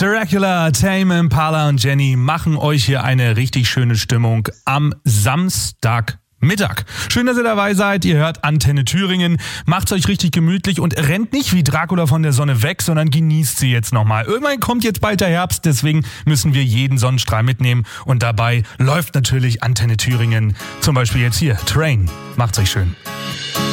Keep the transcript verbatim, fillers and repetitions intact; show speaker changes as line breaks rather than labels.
Dracula, Tame Impala und Jenny machen euch hier eine richtig schöne Stimmung am Samstagmittag. Schön, dass ihr dabei seid. Ihr hört Antenne Thüringen. Macht's euch richtig gemütlich und rennt nicht wie Dracula von der Sonne weg, sondern genießt sie jetzt nochmal. Irgendwann kommt jetzt bald der Herbst, deswegen müssen wir jeden Sonnenstrahl mitnehmen. Und dabei läuft natürlich Antenne Thüringen. Zum Beispiel jetzt hier, Train. Macht's euch schön.